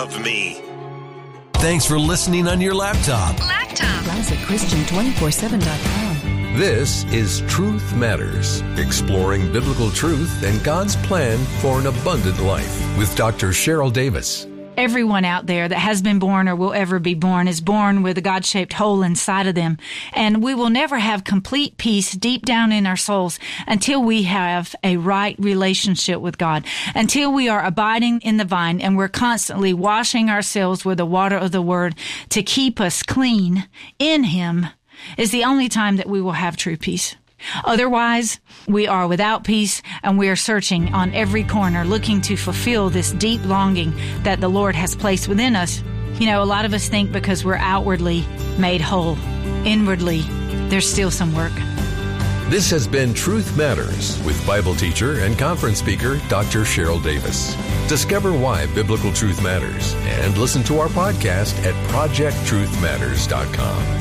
of me. Thanks for listening on your laptop. Guys at Christian247.com. This is Truth Matters, exploring biblical truth and God's plan for an abundant life with Dr. Cheryl Davis. Everyone out there that has been born or will ever be born is born with a God-shaped hole inside of them. And we will never have complete peace deep down in our souls until we have a right relationship with God, until we are abiding in the vine and we're constantly washing ourselves with the water of the Word to keep us clean in Him is the only time that we will have true peace. Otherwise, we are without peace, and we are searching on every corner, looking to fulfill this deep longing that the Lord has placed within us. You know, a lot of us think because we're outwardly made whole, inwardly, there's still some work. This has been Truth Matters with Bible teacher and conference speaker, Dr. Cheryl Davis. Discover why biblical truth matters and listen to our podcast at ProjectTruthMatters.com.